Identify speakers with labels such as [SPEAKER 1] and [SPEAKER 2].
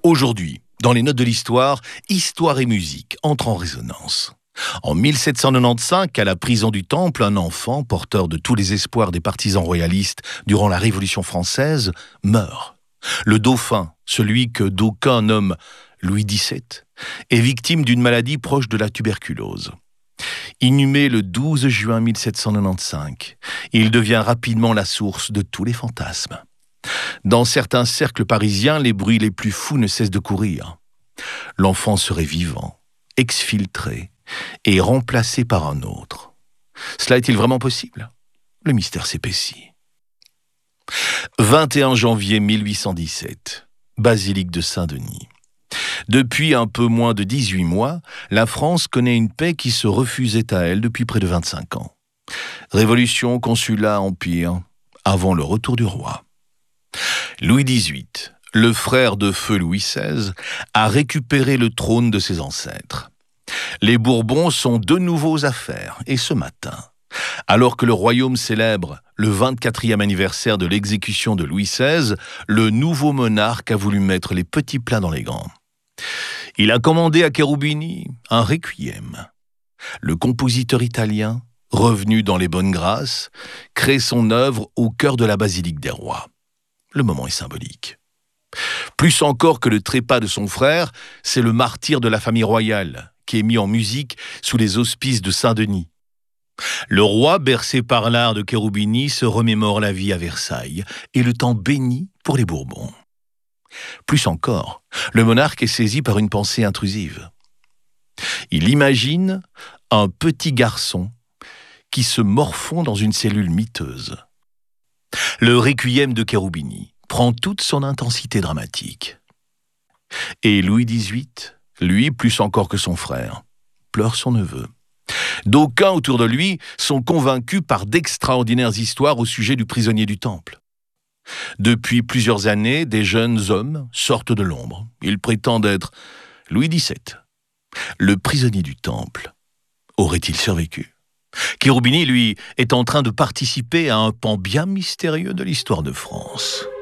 [SPEAKER 1] Aujourd'hui, dans les notes de l'histoire, histoire et musique entrent en résonance. En 1795, à la prison du Temple, un enfant, porteur de tous les espoirs des partisans royalistes durant la Révolution française, meurt. Le dauphin, celui que d'aucuns nomment Louis XVII, est victime d'une maladie proche de la tuberculose. Inhumé le 12 juin 1795, il devient rapidement la source de tous les fantasmes. Dans certains cercles parisiens, les bruits les plus fous ne cessent de courir. L'enfant serait vivant, exfiltré et remplacé par un autre. Cela est-il vraiment possible ? Le mystère s'épaissit. 21 janvier 1817, basilique de Saint-Denis. Depuis un peu moins de 18 mois, la France connaît une paix qui se refusait à elle depuis près de 25 ans. Révolution, consulat, empire, avant le retour du roi. Louis XVIII, le frère de feu Louis XVI, a récupéré le trône de ses ancêtres. Les Bourbons sont de nouveau aux affaires, et ce matin, alors que le royaume célèbre le 24e anniversaire de l'exécution de Louis XVI, le nouveau monarque a voulu mettre les petits plats dans les grands. Il a commandé à Cherubini un requiem. Le compositeur italien, revenu dans les bonnes grâces, crée son œuvre au cœur de la basilique des rois. Le moment est symbolique. Plus encore que le trépas de son frère, c'est le martyre de la famille royale qui est mis en musique sous les auspices de Saint-Denis. Le roi, bercé par l'art de Cherubini, se remémore la vie à Versailles et le temps béni pour les Bourbons. Plus encore, le monarque est saisi par une pensée intrusive. Il imagine un petit garçon qui se morfond dans une cellule miteuse. Le requiem de Cherubini prend toute son intensité dramatique. Et Louis XVIII, lui, plus encore que son frère, pleure son neveu. D'aucuns autour de lui sont convaincus par d'extraordinaires histoires au sujet du prisonnier du Temple. Depuis plusieurs années, des jeunes hommes sortent de l'ombre. Ils prétendent être Louis XVII. Le prisonnier du Temple aurait-il survécu ? Cherubini, lui, est en train de participer à un pan bien mystérieux de l'histoire de France.